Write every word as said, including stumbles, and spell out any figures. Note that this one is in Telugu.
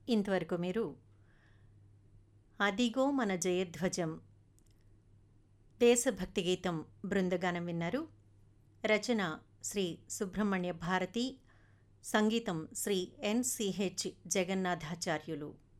ఇంతవరకు మీరు అదిగో మన జయధ్వజం దేశభక్తి గీతం బృందగానం విన్నారు. రచన శ్రీ సుబ్రహ్మణ్య భారతి, సంగీతం శ్రీ ఎన్సిహెచ్ జగన్నాథాచార్యులు.